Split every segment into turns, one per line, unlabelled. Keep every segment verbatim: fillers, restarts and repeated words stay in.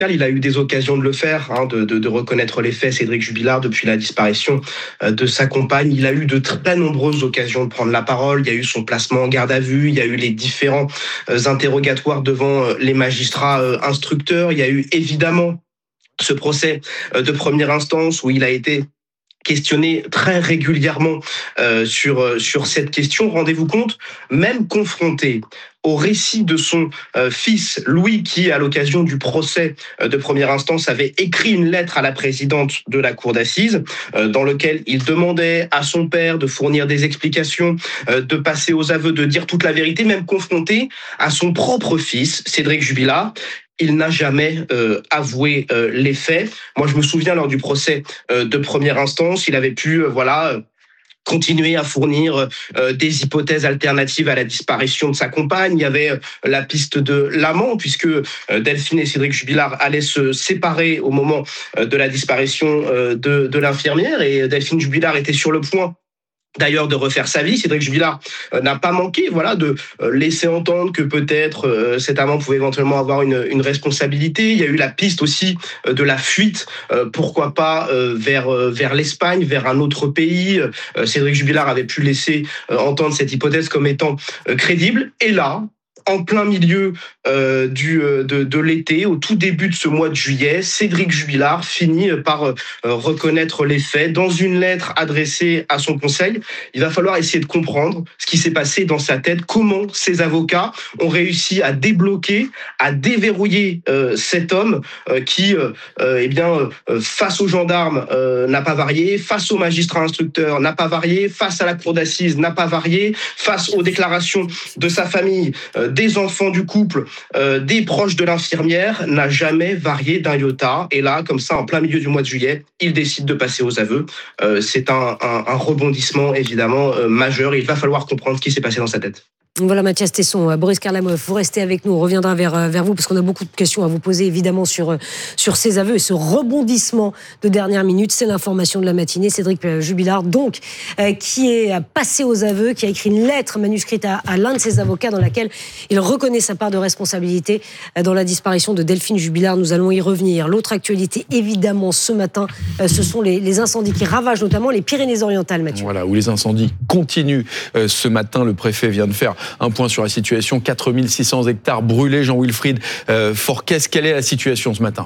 Il a eu des occasions de le faire, hein, de, de, de reconnaître les faits, Cédric Jubilard, depuis la disparition de sa compagne. Il a eu de très nombreuses occasions de prendre la parole. Il y a eu son placement en garde à vue, il y a eu les différents interrogatoires devant les magistrats instructeurs. Il y a eu évidemment ce procès de première instance où il a été questionné très régulièrement euh, sur, sur cette question. Rendez-vous compte, même confronté au récit de son euh, fils Louis, qui, à l'occasion du procès euh, de première instance, avait écrit une lettre à la présidente de la cour d'assises, euh, dans lequel il demandait à son père de fournir des explications, euh, de passer aux aveux, de dire toute la vérité, même confronté à son propre fils, Cédric Jubilard. Il n'a jamais euh, avoué euh, les faits. Moi, je me souviens, lors du procès euh, de première instance, il avait pu, euh, voilà, continuer à fournir euh, des hypothèses alternatives à la disparition de sa compagne. Il y avait euh, la piste de l'amant, puisque euh, Delphine et Cédric Jubilard allaient se séparer au moment euh, de la disparition euh, de, de l'infirmière, et Delphine Jubilard était sur le point d'ailleurs de refaire sa vie. Cédric Jubilard euh, n'a pas manqué, voilà, de euh, laisser entendre que peut-être euh, cet amant pouvait éventuellement avoir une, une responsabilité. Il y a eu la piste aussi euh, de la fuite, euh, pourquoi pas euh, vers euh, vers l'Espagne, vers un autre pays. Euh, Cédric Jubilard avait pu laisser euh, entendre cette hypothèse comme étant euh, crédible. Et là, en plein milieu euh, du, euh, de, de l'été, au tout début de ce mois de juillet, Cédric Jubilard finit par euh, reconnaître les faits dans une lettre adressée à son conseil. Il va falloir essayer de comprendre ce qui s'est passé dans sa tête, comment ses avocats ont réussi à débloquer, à déverrouiller euh, cet homme euh, qui, euh, eh bien, euh, face aux gendarmes, euh, n'a pas varié, face aux magistrats instructeurs, n'a pas varié, face à la cour d'assises, n'a pas varié, face aux déclarations de sa famille, euh, des enfants du couple, euh, des proches de l'infirmière, n'a jamais varié d'un iota. Et là, comme ça, en plein milieu du mois de juillet, il décide de passer aux aveux. Euh, c'est un, un, un rebondissement évidemment euh, majeur. Il va falloir comprendre ce qui s'est passé dans sa tête.
Voilà, Mathias Tesson, Boris Karlamov, vous restez avec nous, on reviendra vers, vers vous parce qu'on a beaucoup de questions à vous poser évidemment sur, sur ces aveux et ce rebondissement de dernière minute. C'est l'information de la matinée. Cédric Jubilard, donc, euh, qui est passé aux aveux, qui a écrit une lettre manuscrite à, à l'un de ses avocats dans laquelle il reconnaît sa part de responsabilité dans la disparition de Delphine Jubilard. Nous allons y revenir. L'autre actualité, évidemment, ce matin, euh, ce sont les, les incendies qui ravagent notamment les Pyrénées-Orientales, Mathieu.
Voilà, où les incendies continuent. Euh, ce matin, le préfet vient de faire un point sur la situation. quatre mille six cents hectares brûlés. Jean-Wilfried euh, Forquès, quelle est la situation ce matin ?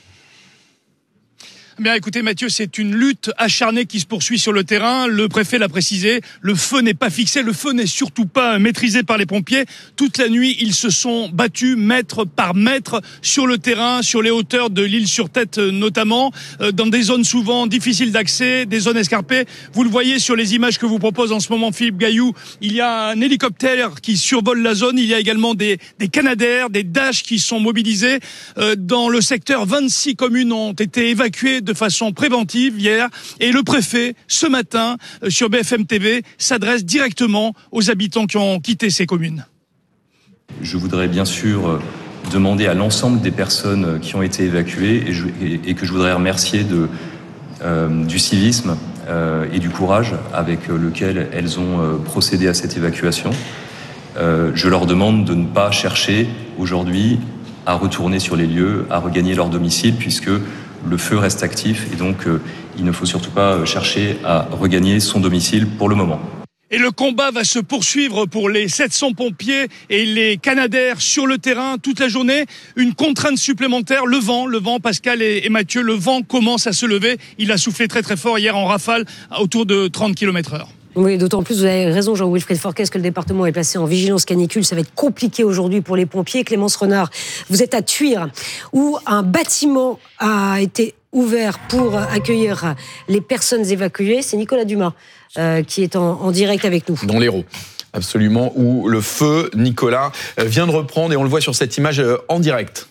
Bien, écoutez, Mathieu, c'est une lutte acharnée qui se poursuit sur le terrain. Le préfet l'a précisé, le feu n'est pas fixé, le feu n'est surtout pas maîtrisé par les pompiers. Toute la nuit, ils se sont battus mètre par mètre sur le terrain, sur les hauteurs de l'Île-sur-Tête notamment, dans des zones souvent difficiles d'accès, des zones escarpées. Vous le voyez sur les images que vous propose en ce moment Philippe Gailloux, il y a un hélicoptère qui survole la zone, il y a également des, des Canadair, des Dash qui sont mobilisés. Dans le secteur, vingt-six communes ont été évacuées de façon préventive hier, et le préfet, ce matin, sur B F M T V, s'adresse directement aux habitants qui ont quitté ces communes.
Je voudrais bien sûr demander à l'ensemble des personnes qui ont été évacuées, et, je, et, et que je voudrais remercier de, euh, du civisme euh, et du courage avec lequel elles ont euh, procédé à cette évacuation. Euh, je leur demande de ne pas chercher aujourd'hui à retourner sur les lieux, à regagner leur domicile, puisque le feu reste actif et donc euh, il ne faut surtout pas chercher à regagner son domicile pour le moment.
Et le combat va se poursuivre pour les sept cents pompiers et les Canadair sur le terrain toute la journée. Une contrainte supplémentaire, le vent, le vent, Pascal et, et Mathieu, le vent commence à se lever. Il a soufflé très très fort hier en rafale, autour de trente kilomètres heure.
Oui, d'autant plus, vous avez raison, Jean-Wilfried Forquès, que le département est placé en vigilance canicule. Ça va être compliqué aujourd'hui pour les pompiers. Clémence Renard, vous êtes à Thuir, où un bâtiment a été ouvert pour accueillir les personnes évacuées. C'est Nicolas Dumas euh, qui est en, en direct avec nous.
Dans l'Hérault, absolument, où le feu, Nicolas, vient de reprendre, et on le voit sur cette image en direct.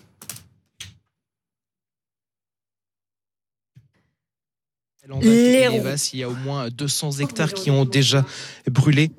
Les... Il y a au moins deux cents hectares qui ont déjà brûlé.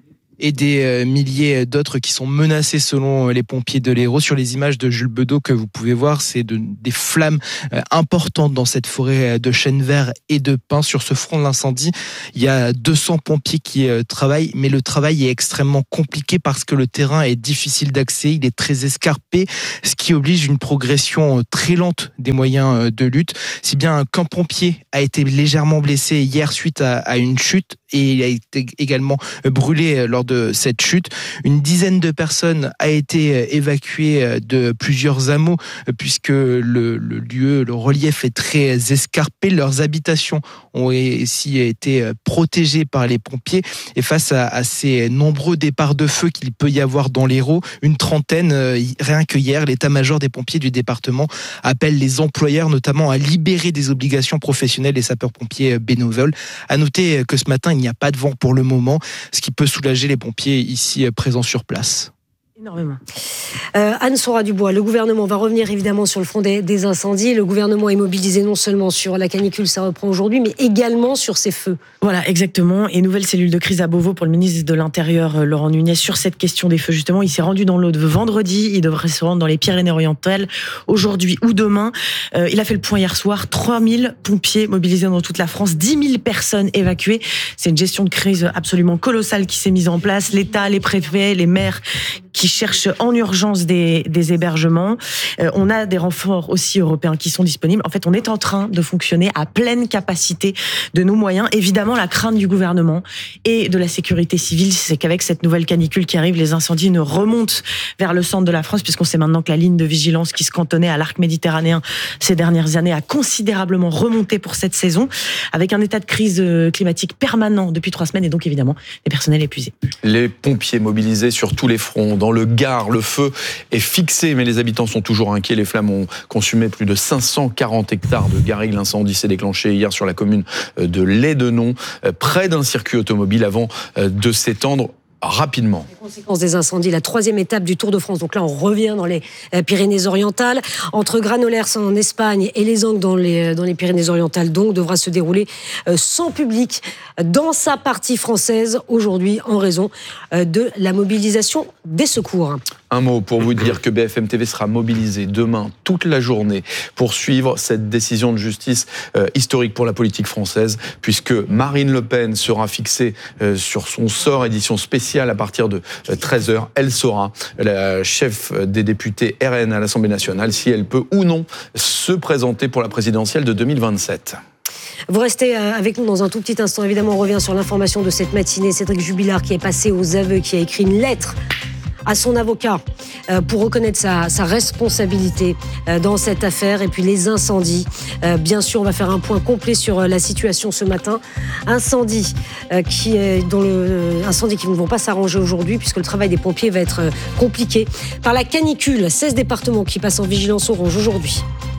et des milliers d'autres qui sont menacés selon les pompiers de l'Hérault. Sur les images de Jules Bedeau que vous pouvez voir, c'est de, des flammes importantes dans cette forêt de chênes verts et de pins. Sur ce front de l'incendie, il y a deux cents pompiers qui travaillent, mais le travail est extrêmement compliqué parce que le terrain est difficile d'accès, il est très escarpé, ce qui oblige une progression très lente des moyens de lutte. Si bien qu'un pompier a été légèrement blessé hier suite à, à une chute et il a été également brûlé lors de cette chute. Une dizaine de personnes a été évacuée de plusieurs hameaux puisque le, le lieu, le relief est très escarpé. Leurs habitations ont aussi été protégées par les pompiers et face à, à ces nombreux départs de feu qu'il peut y avoir dans l'Hérault, une trentaine, rien que hier, l'état-major des pompiers du département appelle les employeurs notamment à libérer des obligations professionnelles des sapeurs-pompiers bénévoles. À noter que ce matin, il n'y a pas de vent pour le moment, ce qui peut soulager les pompiers ici présents sur place.
Énormément. Euh, Anne Sora-Dubois, le gouvernement va revenir évidemment sur le front des, des incendies. Le gouvernement est mobilisé non seulement sur la canicule, ça reprend aujourd'hui, mais également sur ces feux.
Voilà, exactement. Et nouvelle cellule de crise à Beauvau pour le ministre de l'Intérieur, Laurent Nunez, sur cette question des feux. Justement, il s'est rendu dans l'Aude vendredi, il devrait se rendre dans les Pyrénées-Orientales aujourd'hui ou demain. Euh, il a fait le point hier soir, trois mille pompiers mobilisés dans toute la France, dix mille personnes évacuées. C'est une gestion de crise absolument colossale qui s'est mise en place. L'État, les préfets, les maires qui cherchent en urgence des, des hébergements. Euh, on a des renforts aussi européens qui sont disponibles. En fait, on est en train de fonctionner à pleine capacité de nos moyens. Évidemment, la crainte du gouvernement et de la sécurité civile, c'est qu'avec cette nouvelle canicule qui arrive, les incendies ne remontent vers le centre de la France, puisqu'on sait maintenant que la ligne de vigilance qui se cantonnait à l'arc méditerranéen ces dernières années a considérablement remonté pour cette saison, avec un état de crise climatique permanent depuis trois semaines et donc évidemment les personnels épuisés.
Les pompiers mobilisés sur tous les fronts. Dans le Gard, le feu est fixé, mais les habitants sont toujours inquiets. Les flammes ont consumé plus de cinq cent quarante hectares de garrigues. L'incendie s'est déclenché hier sur la commune de Lédenon, près d'un circuit automobile, avant de s'étendre rapidement.
Les conséquences des incendies, la troisième étape du Tour de France. Donc là, on revient dans les Pyrénées-Orientales. Entre Granollers en Espagne et les Angles dans les, dans les Pyrénées-Orientales, donc, devra se dérouler sans public dans sa partie française aujourd'hui en raison de la mobilisation des secours.
Un mot pour vous dire que B F M T V sera mobilisé demain toute la journée pour suivre cette décision de justice euh, historique pour la politique française, puisque Marine Le Pen sera fixée euh, sur son sort, édition spéciale à partir de euh, treize heures. Elle saura, la chef des députés R N à l'Assemblée nationale, si elle peut ou non se présenter pour la présidentielle de deux mille vingt-sept.
Vous restez avec nous dans un tout petit instant. Évidemment, on revient sur l'information de cette matinée. Cédric Jubilard qui est passé aux aveux, qui a écrit une lettre à son avocat pour reconnaître sa, sa responsabilité dans cette affaire. Et puis les incendies. Bien sûr, on va faire un point complet sur la situation ce matin. Incendie qui est dans le incendie qui ne vont pas s'arranger aujourd'hui puisque le travail des pompiers va être compliqué par la canicule. seize départements qui passent en vigilance orange aujourd'hui.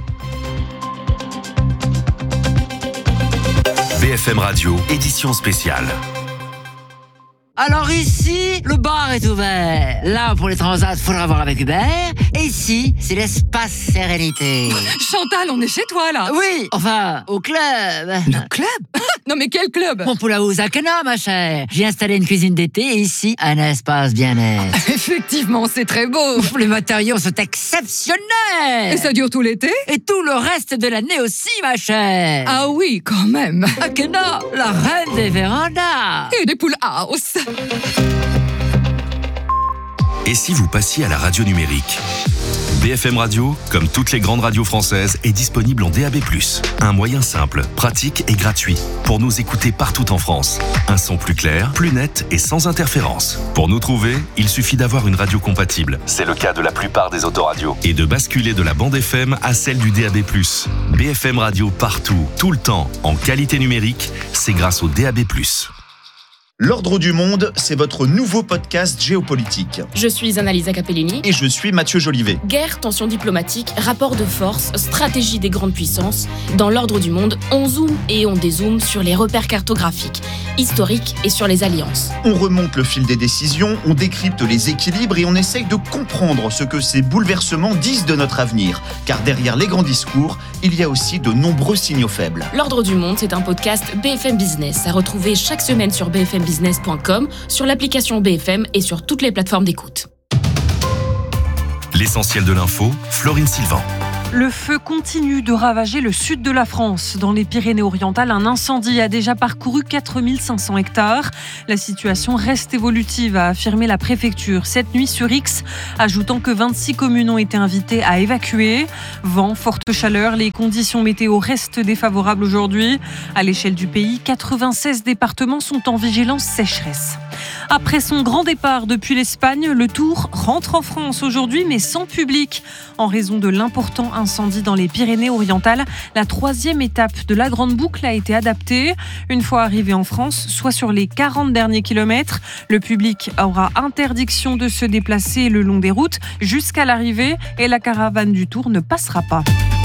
B F M Radio, édition spéciale.
Alors ici, le bar est ouvert. Là, pour les transats, faudra voir avec Hubert. Et ici, c'est l'espace sérénité.
Chantal, on est chez toi, là.
Oui, enfin, au club.
Le club? Non, mais quel club?
Mon Poulaouz à Cana, ma chère. J'ai installé une cuisine d'été et ici, un espace bien-être.
Effectivement, c'est très beau.
Les matériaux sont exceptionnels.
Et ça dure tout l'été?
Et tout le reste de l'année aussi, ma chère.
Ah oui, quand même.
À Cana, la reine des vérandas.
Et des poules house.
Et si vous passiez à la radio numérique? B F M Radio, comme toutes les grandes radios françaises, est disponible en D A B plus. Un moyen simple, pratique et gratuit pour nous écouter partout en France. Un son plus clair, plus net et sans interférence. Pour nous trouver, il suffit d'avoir une radio compatible. C'est le cas de la plupart des autoradios. Et de basculer de la bande F M à celle du D A B plus. B F M Radio partout, tout le temps, en qualité numérique, c'est grâce au D A B plus.
L'Ordre du Monde, c'est votre nouveau podcast géopolitique.
Je suis Annalisa Capellini.
Et je suis Mathieu Jolivet.
Guerre, tensions diplomatiques, rapports de force, stratégie des grandes puissances. Dans l'Ordre du Monde, on zoome et on dézoome sur les repères cartographiques, historiques et sur les alliances.
On remonte le fil des décisions, on décrypte les équilibres et on essaye de comprendre ce que ces bouleversements disent de notre avenir. Car derrière les grands discours, il y a aussi de nombreux signaux faibles.
L'Ordre du Monde, c'est un podcast B F M Business à retrouver chaque semaine sur b f m business point com, sur l'application B F M et sur toutes les plateformes d'écoute.
L'essentiel de l'info, Florine Sylvain.
Le feu continue de ravager le sud de la France. Dans les Pyrénées-Orientales, un incendie a déjà parcouru quatre mille cinq cents hectares. La situation reste évolutive, a affirmé la préfecture cette nuit sur X, ajoutant que vingt-six communes ont été invitées à évacuer. Vent, forte chaleur, les conditions météo restent défavorables aujourd'hui. À l'échelle du pays, quatre-vingt-seize départements sont en vigilance sécheresse. Après son grand départ depuis l'Espagne, le Tour rentre en France aujourd'hui, mais sans public. En raison de l'important incendie dans les Pyrénées-Orientales, la troisième étape de la Grande Boucle a été adaptée. Une fois arrivé en France, soit sur les quarante derniers kilomètres, le public aura interdiction de se déplacer le long des routes jusqu'à l'arrivée et la caravane du Tour ne passera pas.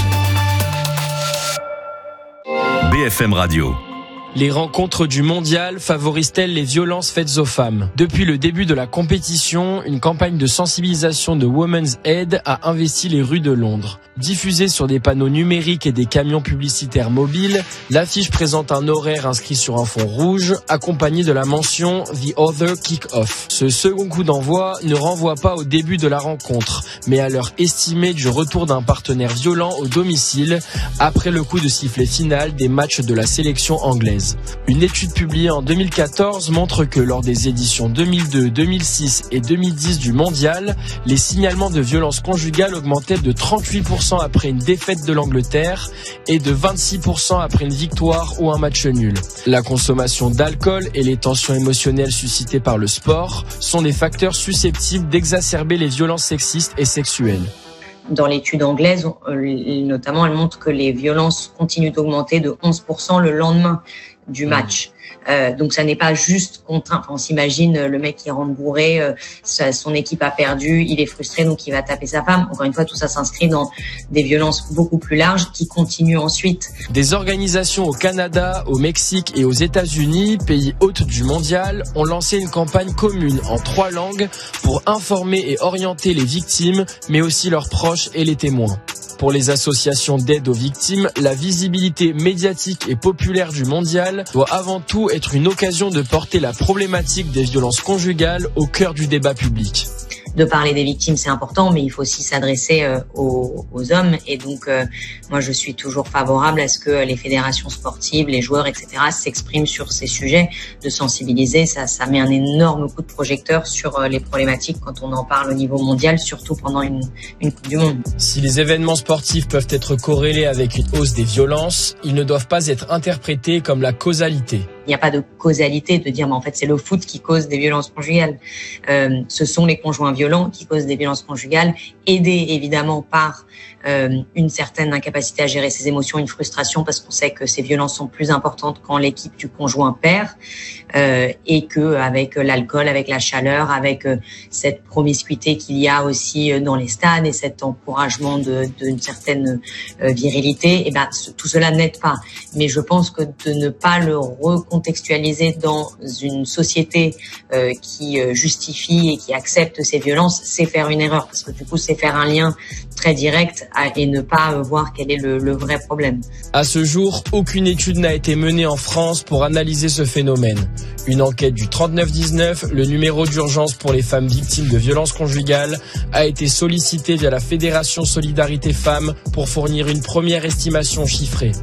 B F M Radio.
Les rencontres du mondial favorisent-elles les violences faites aux femmes ? Depuis le début de la compétition, une campagne de sensibilisation de Women's Aid a investi les rues de Londres. Diffusée sur des panneaux numériques et des camions publicitaires mobiles, l'affiche présente un horaire inscrit sur un fond rouge, accompagné de la mention « The Other Kick-Off ». Ce second coup d'envoi ne renvoie pas au début de la rencontre, mais à l'heure estimée du retour d'un partenaire violent au domicile, après le coup de sifflet final des matchs de la sélection anglaise. Une étude publiée en deux mille quatorze montre que lors des éditions deux mille deux, deux mille six et deux mille dix du mondial, les signalements de violences conjugales augmentaient de trente-huit pour cent après une défaite de l'Angleterre et de vingt-six pour cent après une victoire ou un match nul. La consommation d'alcool et les tensions émotionnelles suscitées par le sport sont des facteurs susceptibles d'exacerber les violences sexistes et sexuelles.
Dans l'étude anglaise, notamment, elle montre que les violences continuent d'augmenter de onze pour cent le lendemain du match. Euh, donc ça n'est pas juste contraint. Enfin, on s'imagine le mec qui rentre bourré, euh, sa, son équipe a perdu, il est frustré donc il va taper sa femme. Encore une fois, tout ça s'inscrit dans des violences beaucoup plus larges qui continuent ensuite.
Des organisations au Canada, au Mexique et aux États-Unis, pays hôtes du mondial, ont lancé une campagne commune en trois langues pour informer et orienter les victimes, mais aussi leurs proches et les témoins. Pour les associations d'aide aux victimes, la visibilité médiatique et populaire du mondial doit avant tout être une occasion de porter la problématique des violences conjugales au cœur du débat public.
De parler des victimes, c'est important, mais il faut aussi s'adresser euh, aux, aux hommes. Et donc, euh, moi, je suis toujours favorable à ce que les fédérations sportives, les joueurs, et cetera, s'expriment sur ces sujets, de sensibiliser. Ça, ça met un énorme coup de projecteur sur euh, les problématiques quand on en parle au niveau mondial, surtout pendant une, une Coupe du Monde.
Si les événements sportifs peuvent être corrélés avec une hausse des violences, ils ne doivent pas être interprétés comme la causalité.
Il n'y a pas de causalité de dire mais en fait c'est le foot qui cause des violences conjugales. Euh, ce sont les conjoints violents qui causent des violences conjugales, aidés évidemment par euh, une certaine incapacité à gérer ses émotions, une frustration parce qu'on sait que ces violences sont plus importantes quand l'équipe du conjoint perd euh, et que avec l'alcool, avec la chaleur, avec euh, cette promiscuité qu'il y a aussi dans les stades et cet encouragement de, d'une certaine euh, virilité, et ben tout cela n'aide pas. Mais je pense que de ne pas le recontextualiser dans une société euh, qui euh, justifie et qui accepte ces violences, c'est faire une erreur parce que du coup c'est faire un lien très direct à, et ne pas euh, voir quel est le, le vrai problème.
À ce jour, aucune étude n'a été menée en France pour analyser ce phénomène. Une enquête du trente-neuf dix-neuf, le numéro d'urgence pour les femmes victimes de violences conjugales, a été sollicité via la Fédération Solidarité Femmes pour fournir une première estimation chiffrée.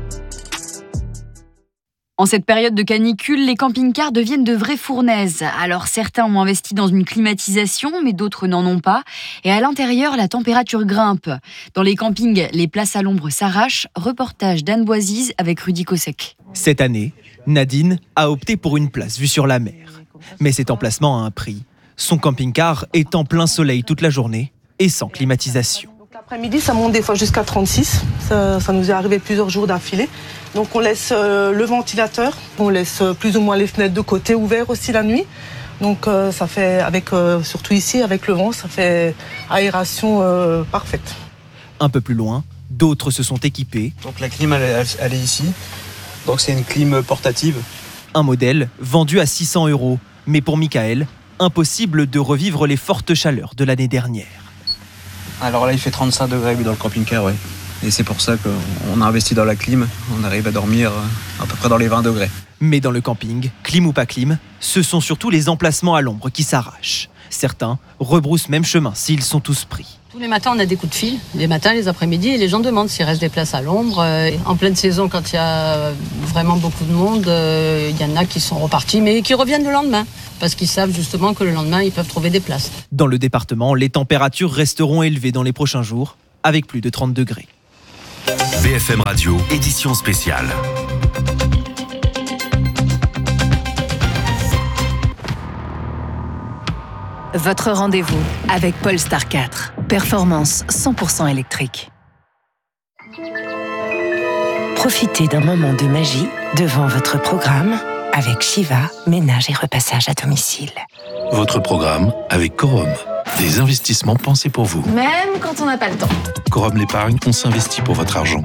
En cette période de canicule, les camping-cars deviennent de vraies fournaises. Alors certains ont investi dans une climatisation, mais d'autres n'en ont pas. Et à l'intérieur, la température grimpe. Dans les campings, les places à l'ombre s'arrachent. Reportage d'Anne Boisise avec Rudy Kossek.
Cette année, Nadine a opté pour une place vue sur la mer. Mais cet emplacement a un prix. Son camping-car est en plein soleil toute la journée et sans climatisation.
L'après-midi, ça monte des fois jusqu'à trente-six. Ça, ça nous est arrivé plusieurs jours d'affilée. Donc on laisse euh, le ventilateur, on laisse euh, plus ou moins les fenêtres de côté ouvertes aussi la nuit. Donc euh, ça fait, avec, euh, surtout ici, avec le vent, ça fait aération euh, parfaite.
Un peu plus loin, d'autres se sont équipés.
Donc la clim, elle, elle, elle est ici. Donc c'est une clim portative.
Un modèle vendu à six cents euros. Mais pour Michael, impossible de revivre les fortes chaleurs de l'année dernière.
Alors là, il fait trente-cinq degrés dans le camping-car, ouais. Et c'est pour ça qu'on a investi dans la clim. On arrive à dormir à peu près dans les vingt degrés.
Mais dans le camping, clim ou pas clim, ce sont surtout les emplacements à l'ombre qui s'arrachent. Certains rebroussent même chemin s'ils sont tous pris.
Tous les matins, on a des coups de fil, les matins, les après-midi, et les gens demandent s'il reste des places à l'ombre. En pleine saison, quand il y a vraiment beaucoup de monde, il y en a qui sont repartis, mais qui reviennent le lendemain, parce qu'ils savent justement que le lendemain, ils peuvent trouver des places.
Dans le département, les températures resteront élevées dans les prochains jours, avec plus de trente degrés.
B F M Radio, édition spéciale.
Votre rendez-vous avec Polestar quatre. Performance cent pour cent électrique. Profitez d'un moment de magie devant votre programme avec Shiva, ménage et repassage à domicile.
Votre programme avec Corum. Des investissements pensés pour vous.
Même quand on n'a pas le temps.
Corum l'épargne, on s'investit pour votre argent.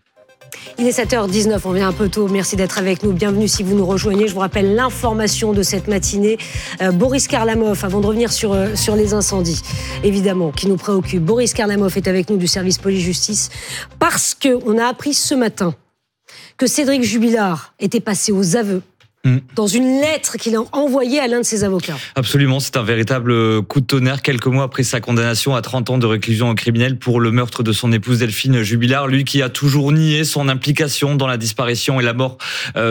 Il est sept heures dix-neuf, on vient un peu tôt. Merci d'être avec nous. Bienvenue si vous nous rejoignez. Je vous rappelle l'information de cette matinée. Euh, Boris Karlamov, avant de revenir sur, euh, sur les incendies, évidemment, qui nous préoccupent. Boris Karlamov est avec nous du service police-justice parce qu'on a appris ce matin que Cédric Jubilard était passé aux aveux Mmh. dans une lettre qu'il a envoyée à l'un de ses avocats.
Absolument, c'est un véritable coup de tonnerre quelques mois après sa condamnation à trente ans de réclusion criminelle pour le meurtre de son épouse Delphine Jubilard, lui qui a toujours nié son implication dans la disparition et la mort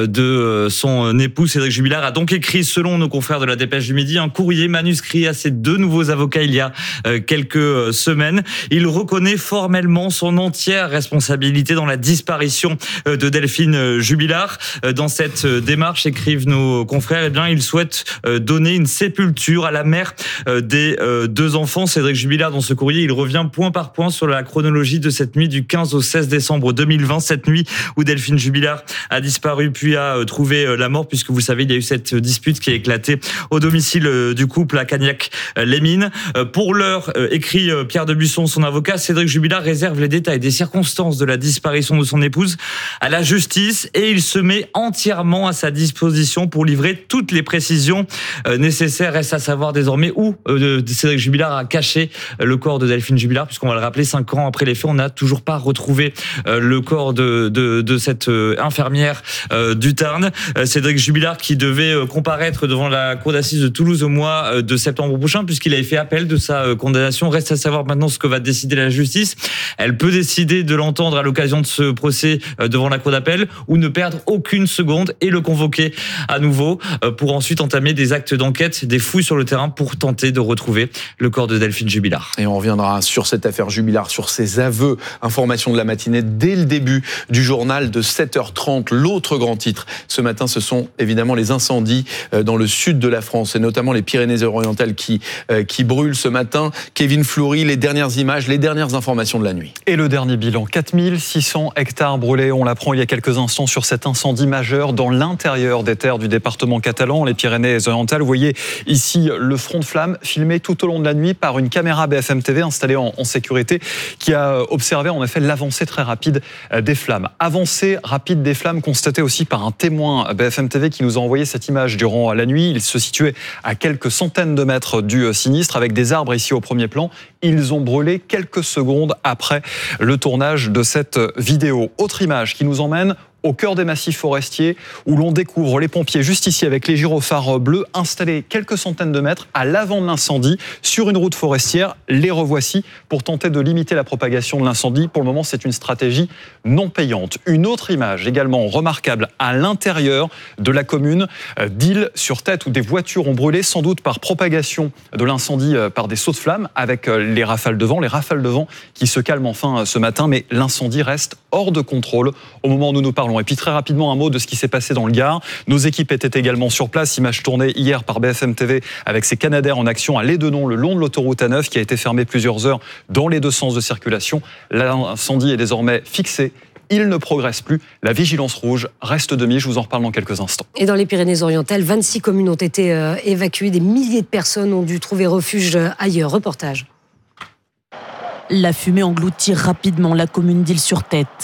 de son époux. Cédric Jubilard a donc écrit, selon nos confrères de la Dépêche du Midi, un courrier manuscrit à ses deux nouveaux avocats il y a quelques semaines. Il reconnaît formellement son entière responsabilité dans la disparition de Delphine Jubilard. Dans cette démarche, écrivent nos confrères, eh bien, il souhaite donner une sépulture à la mère des deux enfants. Cédric Jubilard, dans ce courrier, il revient point par point sur la chronologie de cette nuit du quinze au seize décembre deux mille vingt, cette nuit où Delphine Jubilard a disparu puis a trouvé la mort, puisque vous savez, il y a eu cette dispute qui a éclaté au domicile du couple à Cagnac-les-Mines. Pour l'heure, écrit Pierre Debusson, son avocat, Cédric Jubilard réserve les détails des circonstances de la disparition de son épouse à la justice et il se met entièrement à sa disposition pour livrer toutes les précisions nécessaires. Reste à savoir désormais où Cédric Jubilard a caché le corps de Delphine Jubilard, puisqu'on va le rappeler, cinq ans après les faits, on n'a toujours pas retrouvé le corps de, de, de cette infirmière du Tarn. Cédric Jubilard qui devait comparaître devant la cour d'assises de Toulouse au mois de septembre prochain, puisqu'il avait fait appel de sa condamnation. Reste à savoir maintenant ce que va décider la justice. Elle peut décider de l'entendre à l'occasion de ce procès devant la cour d'appel ou ne perdre aucune seconde et le convoquer à nouveau pour ensuite entamer des actes d'enquête, des fouilles sur le terrain pour tenter de retrouver le corps de Delphine Jubilard.
Et on reviendra sur cette affaire Jubilard, sur ses aveux. Information de la matinée dès le début du journal de sept heures trente. L'autre grand titre ce matin, ce sont évidemment les incendies dans le sud de la France et notamment les Pyrénées-Orientales qui, qui brûlent ce matin. Kevin Fleury, les dernières images, les dernières informations de la nuit.
Et le dernier bilan, quatre mille six cents hectares brûlés. On l'apprend il y a quelques instants sur cet incendie majeur dans l'intérieur des terres du département catalan, les Pyrénées-Orientales. Vous voyez ici le front de flamme filmé tout au long de la nuit par une caméra B F M T V installée en, en sécurité qui a observé en effet l'avancée très rapide des flammes. Avancée rapide des flammes constatée aussi par un témoin B F M T V qui nous a envoyé cette image durant la nuit. Il se situait à quelques centaines de mètres du sinistre avec des arbres ici au premier plan. Ils ont brûlé quelques secondes après le tournage de cette vidéo. Autre image qui nous emmène au cœur des massifs forestiers où l'on découvre les pompiers juste ici avec les gyrophares bleus installés quelques centaines de mètres à l'avant de l'incendie sur une route forestière. Les revoici pour tenter de limiter la propagation de l'incendie. Pour le moment, c'est une stratégie non payante. Une autre image également remarquable à l'intérieur de la commune d'Isle-sur-Tête où des voitures ont brûlé sans doute par propagation de l'incendie par des sauts de flammes avec les rafales de vent. Les rafales de vent qui se calment enfin ce matin, mais l'incendie reste hors de contrôle au moment où nous nous parlons. Et puis très rapidement un mot de ce qui s'est passé dans le Gard. Nos équipes étaient également sur place, image tournée hier par B F M T V avec ces Canadair en action à Lédenon le long de l'autoroute A neuf qui a été fermée plusieurs heures dans les deux sens de circulation. L'incendie est désormais fixé. Il ne progresse plus. La vigilance rouge reste de mise. Je vous en reparle dans quelques instants.
Et dans les Pyrénées-Orientales, vingt-six communes ont été euh, évacuées. Des milliers de personnes ont dû trouver refuge ailleurs. Reportage.
La fumée engloutit rapidement la commune d'Isle-sur-Tête.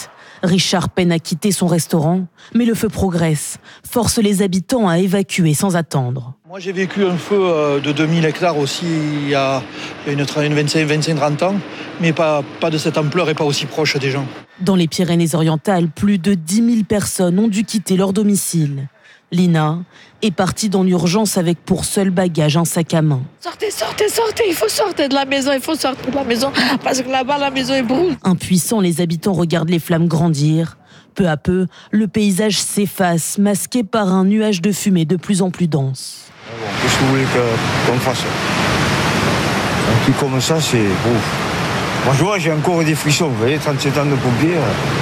Richard peine à quitter son restaurant, mais le feu progresse, force les habitants à évacuer sans attendre.
Moi j'ai vécu un feu de deux mille hectares aussi il y a une vingt-cinq trente ans, mais pas, pas de cette ampleur et pas aussi proche des gens.
Dans les Pyrénées-Orientales, plus de dix mille personnes ont dû quitter leur domicile. Lina est partie dans l'urgence avec pour seul bagage un sac à main.
Sortez, sortez, sortez, il faut sortir de la maison, il faut sortir de la maison, parce que là-bas la maison est brûle.
Impuissants, les habitants regardent les flammes grandir. Peu à peu, le paysage s'efface, masqué par un nuage de fumée de plus en plus dense.
Bon, qu'est-ce que vous voulez qu'on fasse ? Un truc comme ça, c'est beau. Moi, je vois, j'ai encore des frissons. Vous voyez, trente-sept ans de pompier,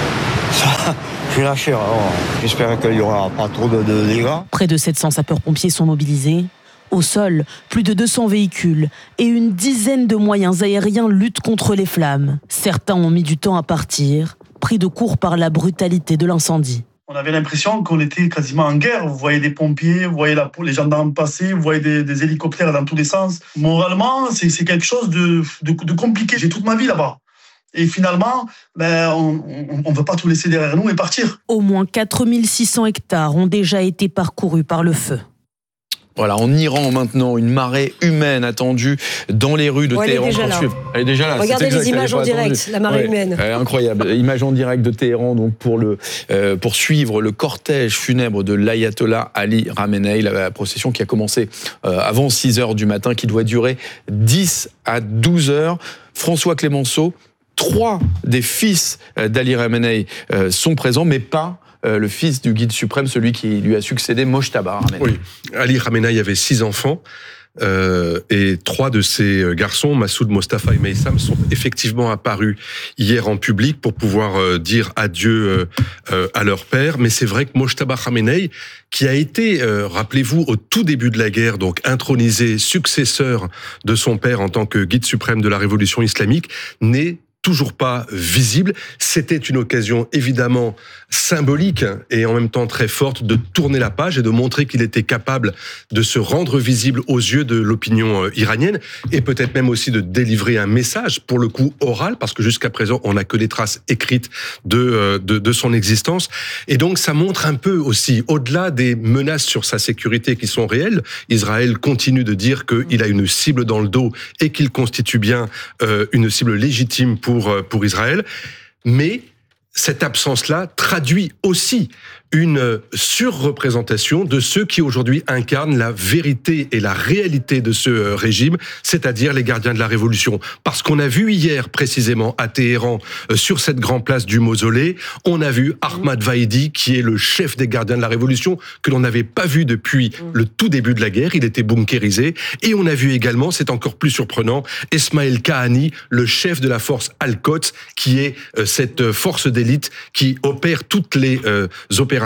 ça, j'ai la chair. Alors, j'espère qu'il n'y aura pas trop de, de dégâts.
Près de sept cents sapeurs-pompiers sont mobilisés. Au sol, plus de deux cents véhicules et une dizaine de moyens aériens luttent contre les flammes. Certains ont mis du temps à partir, pris de court par la brutalité de l'incendie.
On avait l'impression qu'on était quasiment en guerre. Vous voyez des pompiers, vous voyez la, les gendarmes passer, vous voyez des, des hélicoptères dans tous les sens. Moralement, c'est, c'est quelque chose de, de, de compliqué. J'ai toute ma vie là-bas. Et finalement, ben, on ne veut pas tout laisser derrière nous et partir.
Au moins quatre mille six cents hectares ont déjà été parcourus par le feu.
Voilà, en Iran maintenant, une marée humaine attendue dans les rues de
ouais,
Téhéran.
Elle est déjà là.
Elle est déjà là.
Regardez
exact,
les images en direct, attendu. La marée
ouais,
humaine.
Euh, incroyable. Images en direct de Téhéran donc pour, le, euh, pour suivre le cortège funèbre de l'ayatollah Ali Khamenei, la procession qui a commencé euh, avant six heures du matin, qui doit durer dix à douze heures. François Clémenceau, trois des fils d'Ali Khamenei euh, sont présents, mais pas Euh, le fils du guide suprême, celui qui lui a succédé, Mojtaba Khamenei.
Oui, Ali Khamenei avait six enfants. Euh, et trois de ces garçons, Massoud, Mostafa et Meissam, sont effectivement apparus hier en public pour pouvoir euh, dire adieu euh, euh, à leur père. Mais c'est vrai que Mojtaba Khamenei, qui a été, euh, rappelez-vous, au tout début de la guerre, donc intronisé successeur de son père en tant que guide suprême de la révolution islamique, n'est toujours pas visible. C'était une occasion évidemment symbolique et en même temps très forte de tourner la page et de montrer qu'il était capable de se rendre visible aux yeux de l'opinion iranienne et peut-être même aussi de délivrer un message, pour le coup oral, parce que jusqu'à présent on n'a que les traces écrites de, de, de son existence. Et donc ça montre un peu aussi, au-delà des menaces sur sa sécurité qui sont réelles, Israël continue de dire qu'il a une cible dans le dos et qu'il constitue bien euh, une cible légitime pour Pour, pour Israël, mais cette absence-là traduit aussi une surreprésentation de ceux qui aujourd'hui incarnent la vérité et la réalité de ce régime, c'est-à-dire les gardiens de la révolution. Parce qu'on a vu hier précisément à Téhéran, sur cette grande place du mausolée, on a vu Ahmad Vahidi, qui est le chef des gardiens de la révolution, que l'on n'avait pas vu depuis le tout début de la guerre, il était bunkérisé, et on a vu également, c'est encore plus surprenant, Esmaël Kahani, le chef de la force Al-Quds, qui est cette force d'élite qui opère toutes les euh, opérations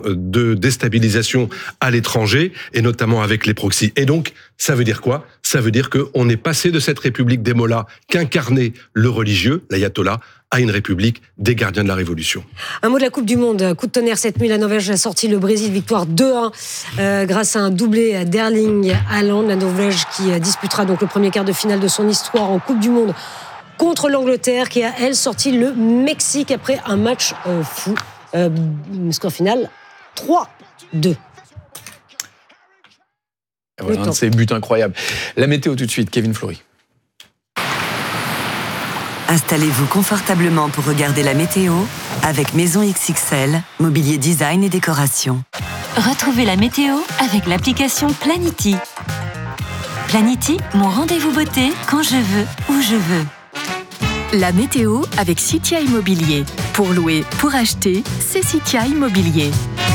de déstabilisation à l'étranger, et notamment avec les proxys. Et donc, ça veut dire quoi ? Ça veut dire qu'on est passé de cette république des mollahs qu'incarnait le religieux, l'ayatollah, à une république des gardiens de la révolution.
Un mot de la Coupe du Monde. Coup de tonnerre cette nuit, la Norvège a sorti le Brésil, victoire deux un euh, grâce à un doublé d'Erling Haaland. La Norvège qui disputera donc le premier quart de finale de son histoire en Coupe du Monde contre l'Angleterre, qui a, elle, sorti le Mexique après un match euh, fou. Euh, score final trois deux.
Voilà, un de ces buts incroyables. La météo tout de suite, Kevin Flory.
Installez-vous confortablement pour regarder la météo avec Maison X X L, mobilier design et décoration.
Retrouvez la météo avec l'application Planity. Planity, mon rendez-vous beauté quand je veux, où je veux. La météo avec Citia Immobilier. Pour louer, pour acheter, c'est Citia Immobilier.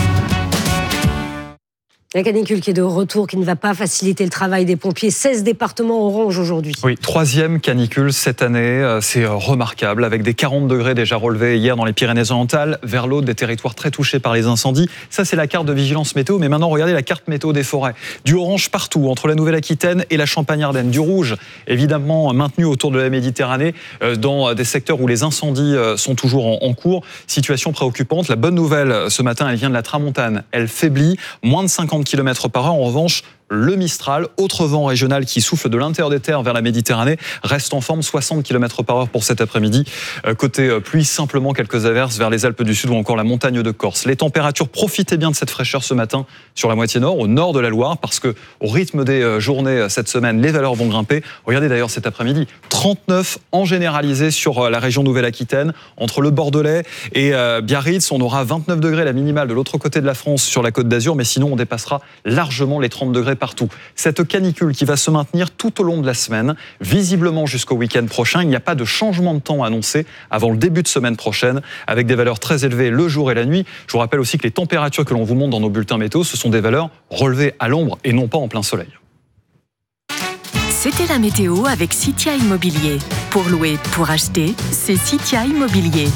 La canicule qui est de retour, qui ne va pas faciliter le travail des pompiers. seize départements orange aujourd'hui.
Oui, troisième canicule cette année. C'est remarquable, avec des quarante degrés déjà relevés hier dans les Pyrénées-Orientales, vers l'autre, des territoires très touchés par les incendies. Ça, c'est la carte de vigilance météo. Mais maintenant, regardez la carte météo des forêts. Du orange partout, entre la Nouvelle-Aquitaine et la Champagne-Ardenne. Du rouge, évidemment, maintenu autour de la Méditerranée, dans des secteurs où les incendies sont toujours en cours. Situation préoccupante. La bonne nouvelle, ce matin, elle vient de la Tramontane. Elle faiblit, moins de cinquante kilomètres par heure. En revanche, le Mistral, autre vent régional qui souffle de l'intérieur des terres vers la Méditerranée, reste en forme, soixante kilomètres par heure pour cet après-midi. Côté pluie, simplement quelques averses vers les Alpes du Sud ou encore la montagne de Corse. Les températures, profitez bien de cette fraîcheur ce matin sur la moitié nord, au nord de la Loire, parce que au rythme des journées cette semaine, les valeurs vont grimper. Regardez d'ailleurs cet après-midi, trente-neuf en généralisé sur la région Nouvelle-Aquitaine, entre le Bordelais et Biarritz. On aura vingt-neuf degrés la minimale de l'autre côté de la France sur la Côte d'Azur, mais sinon on dépassera largement les trente degrés partout. Cette canicule qui va se maintenir tout au long de la semaine, visiblement jusqu'au week-end prochain. Il n'y a pas de changement de temps annoncé avant le début de semaine prochaine, avec des valeurs très élevées le jour et la nuit. Je vous rappelle aussi que les températures que l'on vous montre dans nos bulletins météo, ce sont des valeurs relevées à l'ombre et non pas en plein soleil.
C'était la météo avec Citia Immobilier. Pour louer, pour acheter, c'est Citia Immobilier.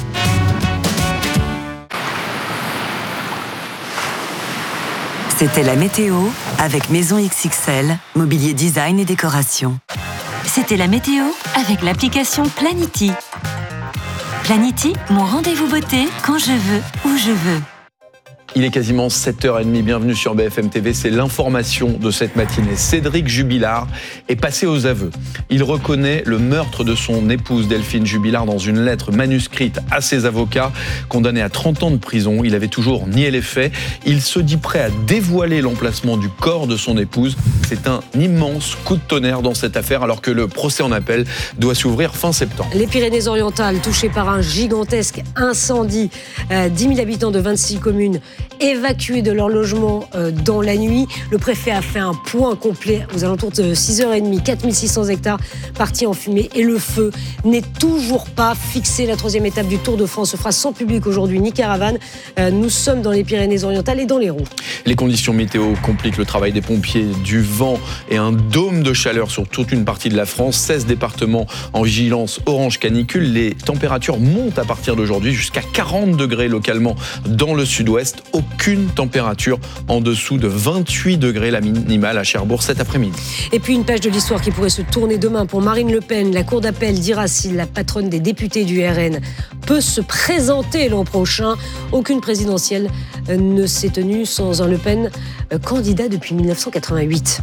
C'était la météo avec Maison X X L, mobilier design et décoration.
C'était la météo avec l'application Planity. Planity, mon rendez-vous beauté quand je veux, où je veux.
Il est quasiment sept heures trente, bienvenue sur B F M T V, c'est l'information de cette matinée. Cédric Jubilard est passé aux aveux. Il reconnaît le meurtre de son épouse Delphine Jubilard dans une lettre manuscrite à ses avocats. Condamné à trente ans de prison, il avait toujours nié les faits. Il se dit prêt à dévoiler l'emplacement du corps de son épouse. C'est un immense coup de tonnerre dans cette affaire alors que le procès en appel doit s'ouvrir fin septembre.
Les Pyrénées-Orientales touchées par un gigantesque incendie. Euh, dix mille habitants de vingt-six communes évacués de leur logement euh, dans la nuit. Le préfet a fait un point complet aux alentours de six heures trente, quatre mille six cents hectares partis en fumée et le feu n'est toujours pas fixé. La troisième étape du Tour de France se fera sans public aujourd'hui ni caravane. Euh, nous sommes dans les Pyrénées-Orientales et dans l'Hérault.
Les conditions météo compliquent le travail des pompiers. Du vent et un dôme de chaleur sur toute une partie de la France. seize départements en vigilance orange canicule. Les températures montent à partir d'aujourd'hui jusqu'à quarante degrés localement dans le sud-ouest. Aucune température en dessous de vingt-huit degrés la minimale à Cherbourg cet après-midi.
Et puis une page de l'histoire qui pourrait se tourner demain pour Marine Le Pen. La cour d'appel dira si la patronne des députés du R N peut se présenter l'an prochain. Aucune présidentielle ne s'est tenue sans un Le Pen candidat depuis mille neuf cent quatre-vingt-huit.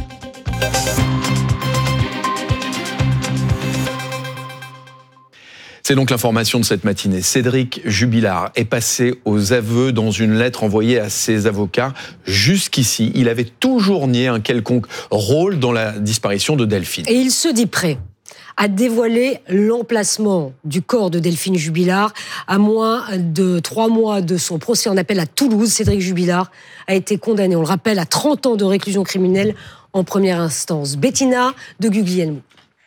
C'est donc l'information de cette matinée. Cédric Jubilard est passé aux aveux dans une lettre envoyée à ses avocats. Jusqu'ici, il avait toujours nié un quelconque rôle dans la disparition de Delphine.
Et il se dit prêt à dévoiler l'emplacement du corps de Delphine Jubilard. À moins de trois mois de son procès en appel à Toulouse, Cédric Jubilard a été condamné, on le rappelle, à trente ans de réclusion criminelle en première instance. Bettina de Guglielmo.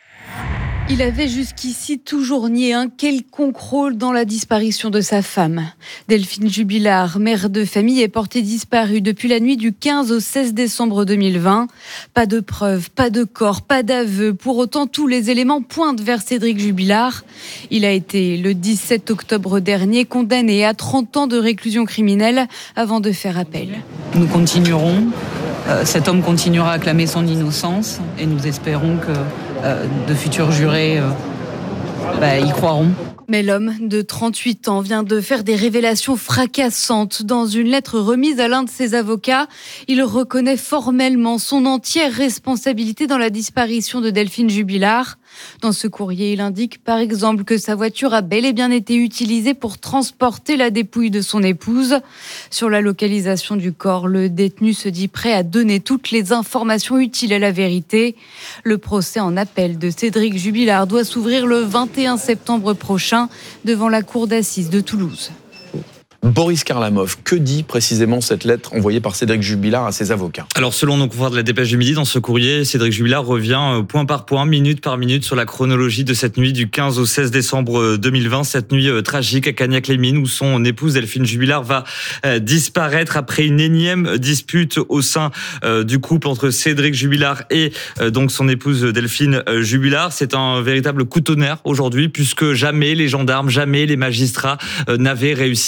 Il avait jusqu'ici toujours nié un quelconque rôle dans la disparition de sa femme. Delphine Jubilard, mère de famille, est portée disparue depuis la nuit du quinze au seize décembre deux mille vingt. Pas de preuves, pas de corps, pas d'aveu. Pour autant, tous les éléments pointent vers Cédric Jubilard. Il a été, le dix-sept octobre dernier, condamné à trente ans de réclusion criminelle avant de faire appel.
Nous continuerons. Euh, cet homme continuera à clamer son innocence et nous espérons que euh, de futurs jurés euh, bah, y croiront.
Mais l'homme de trente-huit ans vient de faire des révélations fracassantes. Dans une lettre remise à l'un de ses avocats, il reconnaît formellement son entière responsabilité dans la disparition de Delphine Jubilard. Dans ce courrier, il indique par exemple que sa voiture a bel et bien été utilisée pour transporter la dépouille de son épouse. Sur la localisation du corps, le détenu se dit prêt à donner toutes les informations utiles à la vérité. Le procès en appel de Cédric Jubilard doit s'ouvrir le vingt et un septembre prochain devant la cour d'assises de Toulouse.
Boris Karlamov, que dit précisément cette lettre envoyée par Cédric Jubilard à ses avocats ?
Alors selon nos confrères de la Dépêche du Midi, dans ce courrier, Cédric Jubilard revient point par point, minute par minute, sur la chronologie de cette nuit du quinze au seize décembre deux mille vingt, cette nuit tragique à Cagnac-les-Mines où son épouse Delphine Jubilard va disparaître après une énième dispute au sein du couple entre Cédric Jubilard et donc son épouse Delphine Jubilard. C'est un véritable coup de tonnerre aujourd'hui puisque jamais les gendarmes, jamais les magistrats n'avaient réussi à faire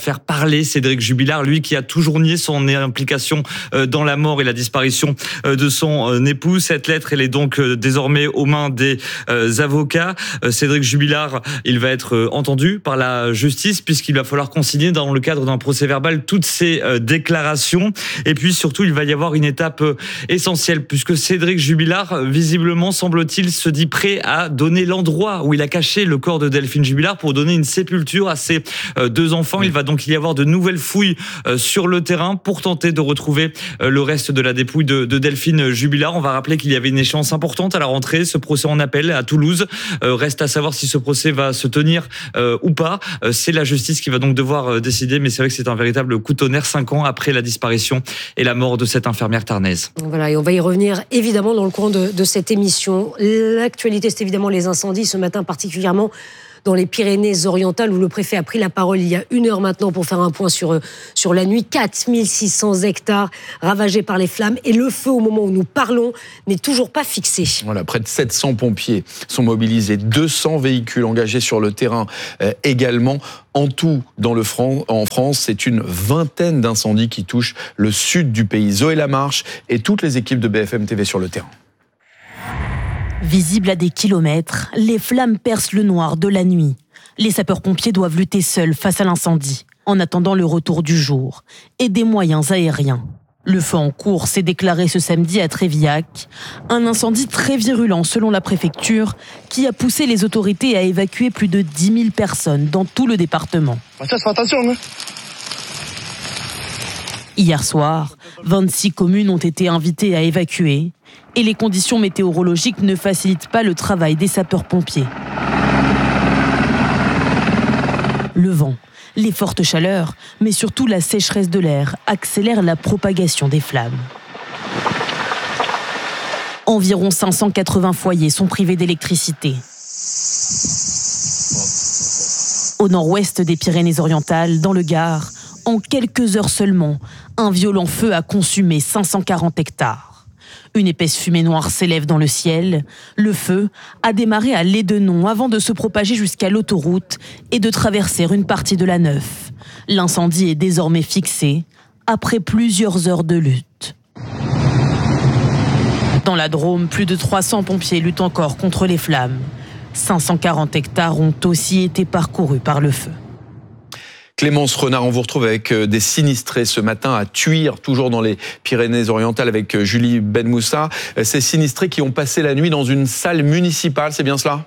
faire parler Cédric Jubilard, lui qui a toujours nié son implication dans la mort et la disparition de son épouse. Cette lettre, elle est donc désormais aux mains des avocats. Cédric Jubilard, il va être entendu par la justice puisqu'il va falloir consigner dans le cadre d'un procès verbal toutes ces déclarations. Et puis surtout, il va y avoir une étape essentielle puisque Cédric Jubilard, visiblement, semble-t-il, se dit prêt à donner l'endroit où il a caché le corps de Delphine Jubilard pour donner une sépulture à ses deux enfants. Il va donc y avoir de nouvelles fouilles sur le terrain pour tenter de retrouver le reste de la dépouille de, de Delphine Jubilard. On va rappeler qu'il y avait une échéance importante à la rentrée, ce procès en appel à Toulouse. Euh, reste à savoir si ce procès va se tenir euh, ou pas. Euh, c'est la justice qui va donc devoir euh, décider, mais c'est vrai que c'est un véritable coup de tonnerre cinq ans après la disparition et la mort de cette infirmière tarnaise.
Voilà, et on va y revenir évidemment dans le cours de, de cette émission. L'actualité, c'est évidemment les incendies, ce matin particulièrement dans les Pyrénées-Orientales, où le préfet a pris la parole il y a une heure maintenant pour faire un point sur, sur la nuit. quatre mille six cents hectares ravagés par les flammes. Et le feu, au moment où nous parlons, n'est toujours pas fixé.
Voilà, près de sept cents pompiers sont mobilisés, deux cents véhicules engagés sur le terrain euh, également. En tout, dans le Fran- en France, c'est une vingtaine d'incendies qui touchent le sud du pays. Zoé Lamarche et toutes les équipes de B F M T V sur le terrain.
Visibles à des kilomètres, les flammes percent le noir de la nuit. Les sapeurs-pompiers doivent lutter seuls face à l'incendie, en attendant le retour du jour et des moyens aériens. Le feu en cours s'est déclaré ce samedi à Trévillac. Un incendie très virulent selon la préfecture, qui a poussé les autorités à évacuer plus de dix mille personnes dans tout le département.
Ça, fais attention, hein.
Hier soir, vingt-six communes ont été invitées à évacuer et les conditions météorologiques ne facilitent pas le travail des sapeurs-pompiers. Le vent, les fortes chaleurs, mais surtout la sécheresse de l'air accélèrent la propagation des flammes. Environ cinq cent quatre-vingts foyers sont privés d'électricité. Au nord-ouest des Pyrénées-Orientales, dans le Gard, en quelques heures seulement, un violent feu a consumé cinq cent quarante hectares. Une épaisse fumée noire s'élève dans le ciel. Le feu a démarré à Lédenon avant de se propager jusqu'à l'autoroute et de traverser une partie de la Neuf. L'incendie est désormais fixé après plusieurs heures de lutte. Dans la Drôme, plus de trois cents pompiers luttent encore contre les flammes. cinq cent quarante hectares ont aussi été parcourus par le feu.
Clémence Renard, on vous retrouve avec des sinistrés ce matin à Tuire, toujours dans les Pyrénées-Orientales, avec Julie Benmoussa. Ces sinistrés qui ont passé la nuit dans une salle municipale, c'est bien cela ?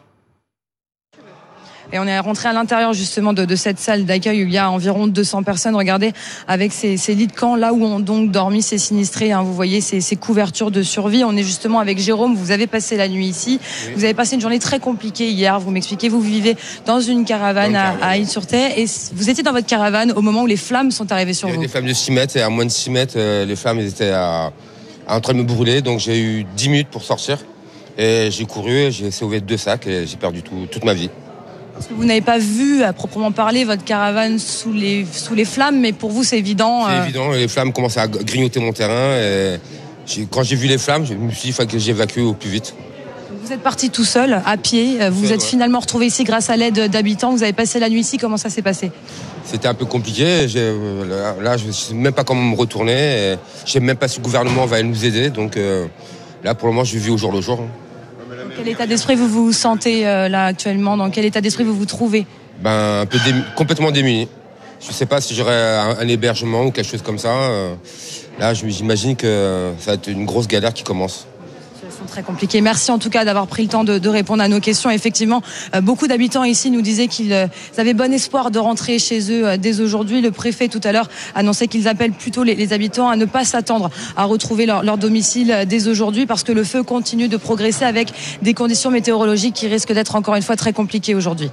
Et on est rentré à l'intérieur justement de, de cette salle d'accueil où il y a environ deux cents personnes. Regardez, avec ces, ces lits de camp, là où ont donc dormi ces sinistrés. Hein, vous voyez ces, ces couvertures de survie. On est justement avec Jérôme. Vous avez passé la nuit ici. Oui. Vous avez passé une journée très compliquée hier. Vous m'expliquez, vous vivez dans une caravane à, à Île-sur-Terre. Et vous étiez dans votre caravane au moment où les flammes sont arrivées sur vous.
Il y avait des flammes de six mètres et à moins de six mètres, les flammes étaient à, à en train de me brûler. Donc j'ai eu dix minutes pour sortir. Et j'ai couru, j'ai sauvé deux sacs et j'ai perdu tout, toute ma vie.
Parce que vous n'avez pas vu, à proprement parler, votre caravane sous les, sous les flammes, mais pour vous, c'est évident.
C'est euh... évident, les flammes commençaient à grignoter mon terrain. Et j'ai, quand j'ai vu les flammes, je me suis dit qu'il fallait que j'évacue au plus vite.
Vous êtes parti tout seul, à pied. Vous vous êtes ouais. finalement retrouvé ici grâce à l'aide d'habitants. Vous avez passé la nuit ici. Comment ça s'est passé ?
C'était un peu compliqué. J'ai, là, je ne sais même pas comment me retourner. Je ne sais même pas si le gouvernement va nous aider. Donc euh, là, pour le moment, je vis au jour le jour.
Dans quel état d'esprit vous vous sentez euh, là actuellement ? Dans quel état d'esprit vous vous trouvez ?
Ben, un peu dému- complètement démuni. Je ne sais pas si j'aurai un, un hébergement ou quelque chose comme ça. Euh, là, j'imagine que ça va être une grosse galère qui commence.
Situation très compliquée. Merci en tout cas d'avoir pris le temps de, de répondre à nos questions. Effectivement, euh, beaucoup d'habitants ici nous disaient qu'ils euh, avaient bon espoir de rentrer chez eux euh, dès aujourd'hui. Le préfet tout à l'heure annonçait qu'ils appellent plutôt les, les habitants à ne pas s'attendre à retrouver leur, leur domicile euh, dès aujourd'hui parce que le feu continue de progresser avec des conditions météorologiques qui risquent d'être encore une fois très compliquées aujourd'hui.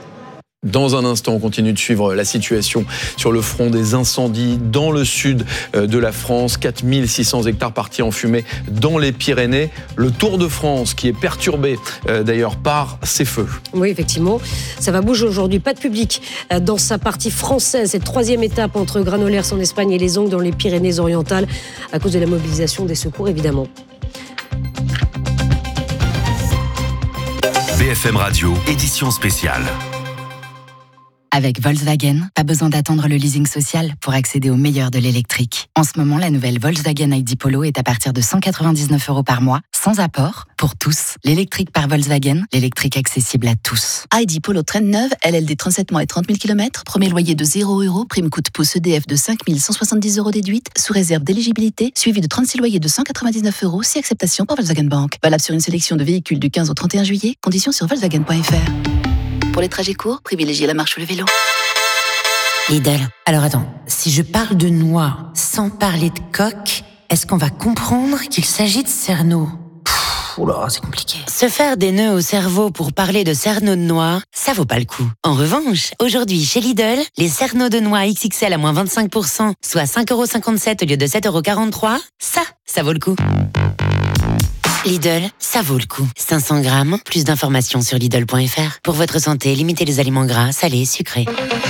Dans un instant, on continue de suivre la situation sur le front des incendies dans le sud de la France. quatre mille six cents hectares partis en fumée dans les Pyrénées. Le Tour de France qui est perturbé d'ailleurs par ces feux.
Oui, effectivement. Ça va bouger aujourd'hui. Pas de public dans sa partie française. Cette troisième étape entre Granollers en Espagne et les Ongles dans les Pyrénées-Orientales à cause de la mobilisation des secours, évidemment.
B F M Radio, édition spéciale.
Avec Volkswagen, pas besoin d'attendre le leasing social pour accéder au meilleur de l'électrique. En ce moment, la nouvelle Volkswagen I D Polo est à partir de cent quatre-vingt-dix-neuf euros par mois, sans apport, pour tous. L'électrique par Volkswagen, l'électrique accessible à tous.
I D Polo Trend neuve, L L D trente-sept mois et trente mille kilomètres, premier loyer de zéro euros, prime coût pouce E D F de cinq mille cent soixante-dix euros déduite, sous réserve d'éligibilité, suivi de trente-six loyers de cent quatre-vingt-dix-neuf euros, si acceptation par Volkswagen Bank. Valable sur une sélection de véhicules du quinze au trente et un juillet, conditions sur volkswagen point f r. Pour les trajets courts, privilégiez la marche ou le vélo.
Lidl. Alors attends, si je parle de noix sans parler de coque, est-ce qu'on va comprendre qu'il s'agit de cerneau? Oh là, c'est compliqué. Se faire des nœuds au cerveau pour parler de cerneau de noix, ça vaut pas le coup. En revanche, aujourd'hui chez Lidl, les cerneaux de noix X X L à moins vingt-cinq pour cent, soit cinq euros cinquante-sept au lieu de sept euros quarante-trois, ça, ça vaut le coup. Lidl, ça vaut le coup. cinq cents grammes, plus d'informations sur Lidl point f r. Pour votre santé, limitez les aliments gras, salés, sucrés.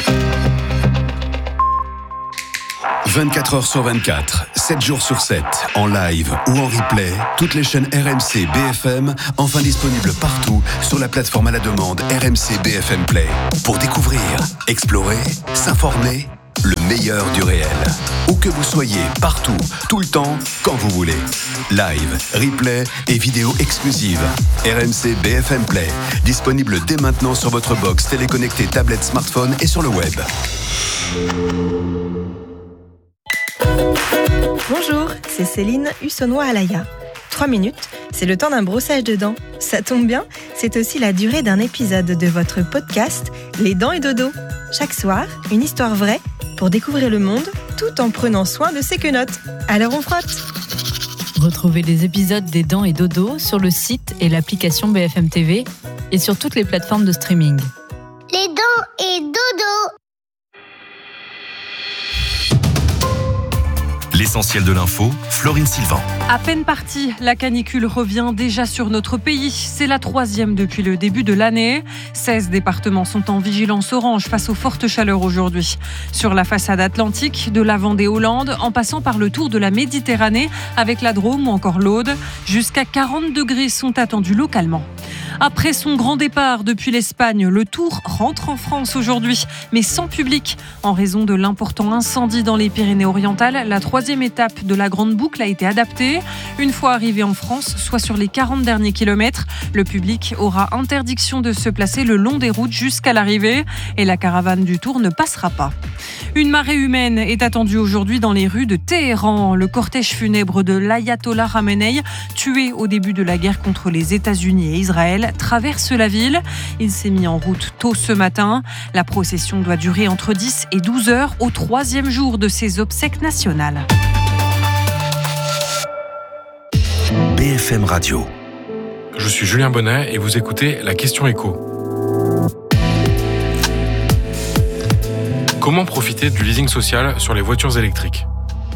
vingt-quatre heures sur vingt-quatre, sept jours sur sept, en live ou en replay, toutes les chaînes R M C B F M, enfin disponibles partout sur la plateforme à la demande R M C B F M Play. Pour découvrir, explorer, s'informer, le meilleur du réel. Où que vous soyez, partout, tout le temps, quand vous voulez. Live, replay et vidéos exclusives. R M C B F M Play, disponible dès maintenant sur votre box téléconnectée, tablette, smartphone et sur le web.
Bonjour, c'est Céline Hussonnois-Alaya. Trois minutes, c'est le temps d'un brossage de dents. Ça tombe bien, c'est aussi la durée d'un épisode de votre podcast Les Dents et Dodo. Chaque soir, une histoire vraie pour découvrir le monde tout en prenant soin de ses quenottes. Alors on frotte.
Retrouvez les épisodes des Dents et Dodo sur le site et l'application B F M T V et sur toutes les plateformes de streaming.
Les Dents et Dodo.
L'essentiel de l'info, Florine Sylvain.
À peine partie, la canicule revient déjà sur notre pays. C'est la troisième depuis le début de l'année. seize départements sont en vigilance orange face aux fortes chaleurs aujourd'hui. Sur la façade atlantique, de la Vendée-Hollande, en passant par le tour de la Méditerranée, avec la Drôme ou encore l'Aude, jusqu'à quarante degrés sont attendus localement. Après son grand départ depuis l'Espagne, le Tour rentre en France aujourd'hui, mais sans public. En raison de l'important incendie dans les Pyrénées-Orientales, la troisième étape de la Grande Boucle a été adaptée. Une fois arrivé en France, soit sur les quarante derniers kilomètres, le public aura interdiction de se placer le long des routes jusqu'à l'arrivée et la caravane du Tour ne passera pas. Une marée humaine est attendue aujourd'hui dans les rues de Téhéran. Le cortège funèbre de l'ayatollah Khamenei, tué au début de la guerre contre les États-Unis et Israël, traverse la ville. Il s'est mis en route tôt ce matin. La procession doit durer entre dix et douze heures au troisième jour de ses obsèques nationales.
B F M Radio.
Je suis Julien Bonnet et vous écoutez La Question Éco. Comment profiter du leasing social sur les voitures électriques ?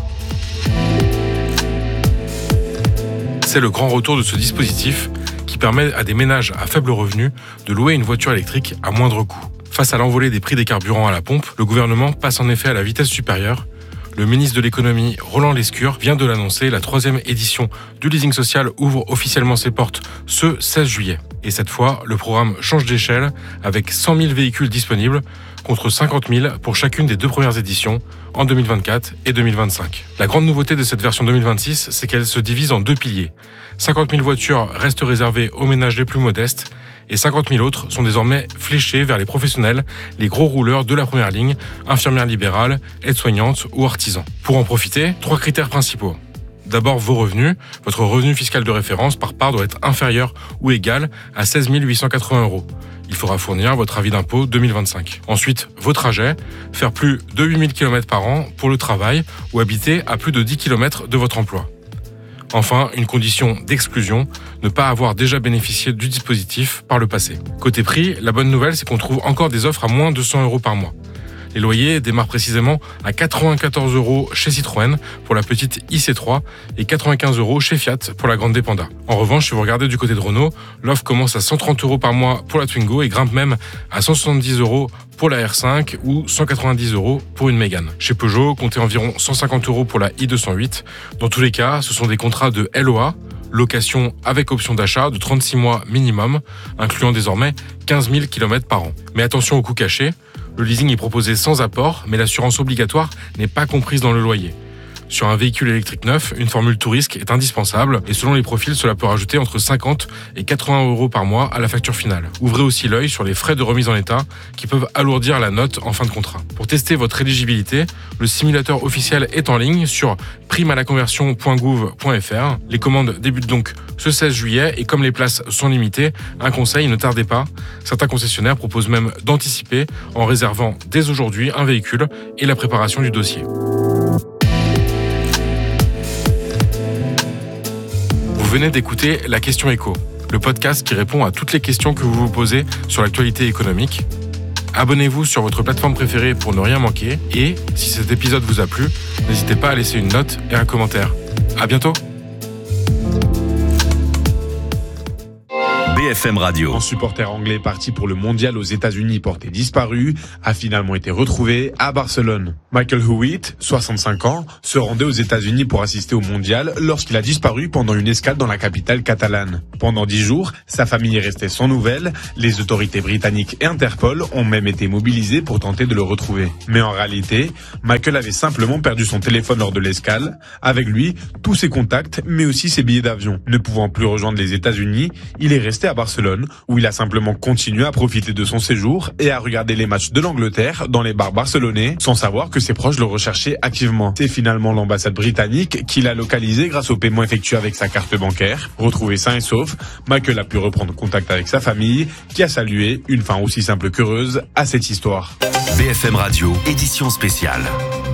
C'est le grand retour de ce dispositif qui permet à des ménages à faible revenu de louer une voiture électrique à moindre coût. Face à l'envolée des prix des carburants à la pompe, le gouvernement passe en effet à la vitesse supérieure. Le ministre de l'économie, Roland Lescure, vient de l'annoncer, la troisième édition du leasing social ouvre officiellement ses portes ce seize juillet. Et cette fois, le programme change d'échelle avec cent mille véhicules disponibles contre cinquante mille pour chacune des deux premières éditions en deux mille vingt-quatre et deux mille vingt-cinq. La grande nouveauté de cette version deux mille vingt-six, c'est qu'elle se divise en deux piliers. cinquante mille voitures restent réservées aux ménages les plus modestes et cinquante mille autres sont désormais fléchées vers les professionnels, les gros rouleurs de la première ligne, infirmières libérales, aides-soignantes ou artisans. Pour en profiter, trois critères principaux. D'abord, vos revenus. Votre revenu fiscal de référence par part doit être inférieur ou égal à seize mille huit cent quatre-vingts euros. Il faudra fournir votre avis d'impôt deux mille vingt-cinq. Ensuite, vos trajets. Faire plus de huit mille kilomètres par an pour le travail ou habiter à plus de dix kilomètres de votre emploi. Enfin, une condition d'exclusion, ne pas avoir déjà bénéficié du dispositif par le passé. Côté prix, la bonne nouvelle, c'est qu'on trouve encore des offres à moins de cent euros par mois. Les loyers démarrent précisément à quatre-vingt-quatorze euros chez Citroën pour la petite I C trois et quatre-vingt-quinze euros chez Fiat pour la grande D Panda. En revanche, si vous regardez du côté de Renault, l'offre commence à cent trente euros par mois pour la Twingo et grimpe même à cent soixante-dix euros pour la R cinq ou cent quatre-vingt-dix euros pour une Mégane. Chez Peugeot, comptez environ cent cinquante euros pour la i deux cent huit. Dans tous les cas, ce sont des contrats de L O A, location avec option d'achat de trente-six mois minimum, incluant désormais quinze mille kilomètres par an. Mais attention aux coûts cachés. Le leasing est proposé sans apport, mais l'assurance obligatoire n'est pas comprise dans le loyer. Sur un véhicule électrique neuf, une formule tout risque est indispensable et selon les profils, cela peut rajouter entre cinquante et quatre-vingts euros par mois à la facture finale. Ouvrez aussi l'œil sur les frais de remise en état qui peuvent alourdir la note en fin de contrat. Pour tester votre éligibilité, le simulateur officiel est en ligne sur prime à la conversion point gouv point f r. Les commandes débutent donc ce seize juillet et comme les places sont limitées, un conseil, ne tardez pas. Certains concessionnaires proposent même d'anticiper en réservant dès aujourd'hui un véhicule et la préparation du dossier. Vous venez d'écouter La Question Éco, le podcast qui répond à toutes les questions que vous vous posez sur l'actualité économique. Abonnez-vous sur votre plateforme préférée pour ne rien manquer et, si cet épisode vous a plu, n'hésitez pas à laisser une note et un commentaire. À bientôt.
B F M Radio.
Un supporter anglais parti pour le mondial aux États-Unis porté disparu a finalement été retrouvé à Barcelone. Michael Hewitt, soixante-cinq ans, se rendait aux États-Unis pour assister au mondial lorsqu'il a disparu pendant une escale dans la capitale catalane. Pendant dix jours, sa famille est restée sans nouvelles. Les autorités britanniques et Interpol ont même été mobilisées pour tenter de le retrouver. Mais en réalité, Michael avait simplement perdu son téléphone lors de l'escale. Avec lui, tous ses contacts, mais aussi ses billets d'avion. Ne pouvant plus rejoindre les États-Unis, il est resté à Barcelone, où il a simplement continué à profiter de son séjour et à regarder les matchs de l'Angleterre dans les bars barcelonais, sans savoir que ses proches le recherchaient activement. C'est finalement l'ambassade britannique qui l'a localisé grâce au paiement effectué avec sa carte bancaire. Retrouvé sain et sauf, Michael a pu reprendre contact avec sa famille, qui a salué une fin aussi simple qu'heureuse à cette histoire.
B F M Radio, édition spéciale.